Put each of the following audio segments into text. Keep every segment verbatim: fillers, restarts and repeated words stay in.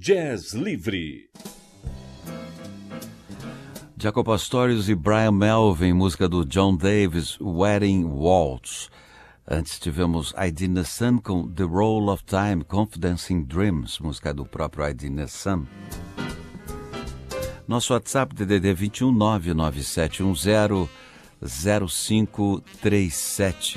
Jazz Livre. Jaco Pastorius e Brian Melvin, música do John Davis, Wedding Waltz. Antes tivemos Idina Sun com The Roll of Time, Confidence in Dreams, música do próprio Idina Sun. Nosso WhatsApp D D D vinte e um nove nove sete um zero zero cinco três sete.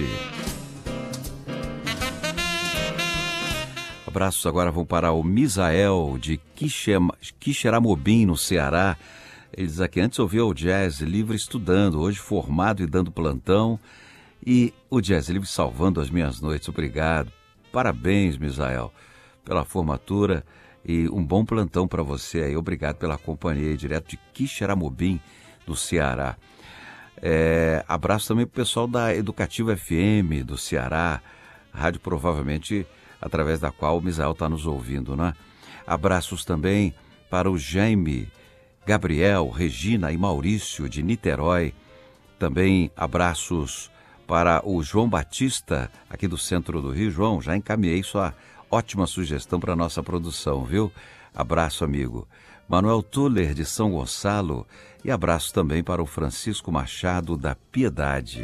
Abraços agora vão para o Misael de Quixeramobim, no Ceará. Ele diz aqui: antes ouvia o Jazz Livre estudando, hoje formado e dando plantão, e o Jazz Livre salvando as minhas noites. Obrigado. Parabéns, Misael, pela formatura e um bom plantão para você aí. Obrigado pela companhia, direto de Quixeramobim, no Ceará. É, abraço também para o pessoal da Educativa F M do Ceará, rádio provavelmente através da qual o Misael está nos ouvindo, né? Abraços também para o Jaime, Gabriel, Regina e Maurício de Niterói. Também abraços para o João Batista, aqui do centro do Rio. João, já encaminhei sua ótima sugestão para a nossa produção, viu? Abraço, amigo. Manuel Tuller, de São Gonçalo. E abraço também para o Francisco Machado, da Piedade.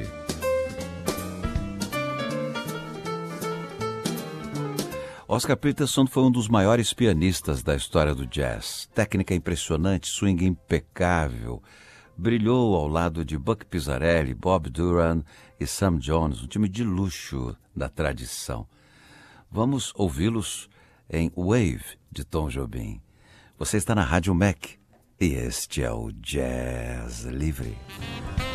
Oscar Peterson foi um dos maiores pianistas da história do jazz. Técnica impressionante, swing impecável. Brilhou ao lado de Buck Pizzarelli, Bob Duran e Sam Jones, um time de luxo da tradição. Vamos ouvi-los em Wave, de Tom Jobim. Você está na Rádio M E C e este é o Jazz Livre.